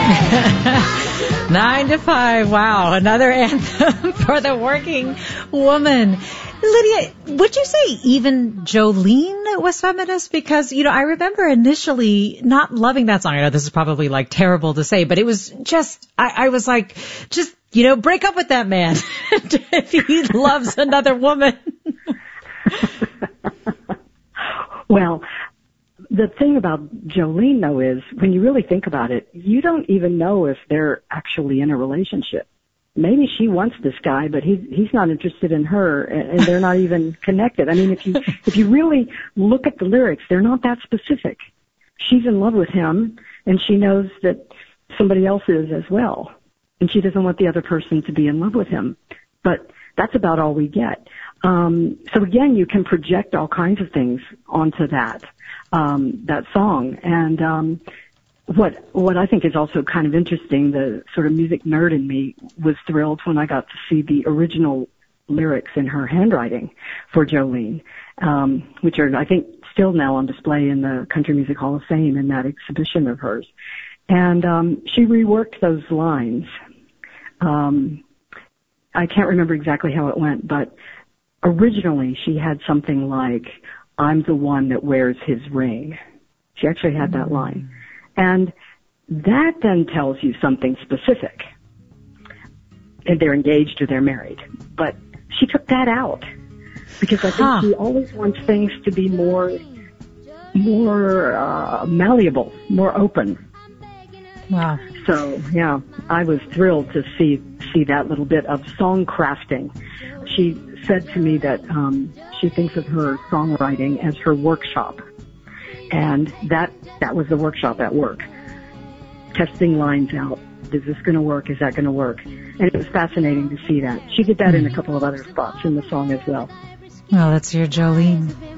9 to 5. Wow. Another anthem for the working woman. Lydia, would you say even Jolene was feminist? Because, I remember initially not loving that song. I know this is probably like terrible to say, but it was just, I was like, just, break up with that man if he loves another woman. Well, the thing about Jolene, though, is when you really think about it, you don't even know if they're actually in a relationship. Maybe she wants this guy, but he's not interested in her, and they're not even connected. I mean, if you really look at the lyrics, they're not that specific. She's in love with him, and she knows that somebody else is as well, and she doesn't want the other person to be in love with him. But that's about all we get. So again, you can project all kinds of things onto that song. And what I think is also kind of interesting, the sort of music nerd in me was thrilled when I got to see the original lyrics in her handwriting for Jolene, which are, I think, still now on display in the Country Music Hall of Fame in that exhibition of hers. And she reworked those lines. I can't remember exactly how it went, but originally she had something like, "I'm the one that wears his ring." She actually had that line. And that then tells you something specific. And they're engaged or they're married. But she took that out because I think she always wants things to be more malleable, more open. Wow. So, yeah, I was thrilled to see that little bit of song crafting. She said to me that she thinks of her songwriting as her workshop. And that was the workshop at work. Testing lines out. Is this going to work? Is that going to work? And it was fascinating to see that. She did that in a couple of other spots in the song as well. Well, that's your Jolene.